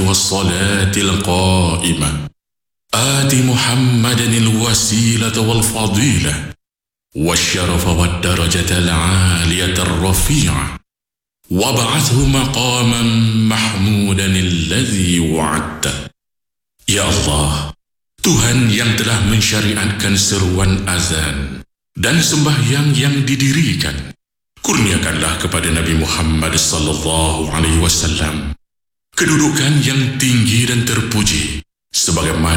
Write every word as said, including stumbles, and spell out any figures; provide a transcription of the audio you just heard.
والصلاة القائمة آت محمدا الوسيلة والفضيلة والشرف والدرجة العالية الرفيعة وابعثه مقاما محمودا الذي وعدته. Ya Allah, Tuhan yang telah mensyariatkan seruan azan dan sembahyang yang didirikan, kurniakanlah kepada Nabi Muhammad sallallahu alaihi wasallam kedudukan yang tinggi dan terpuji sebagaimana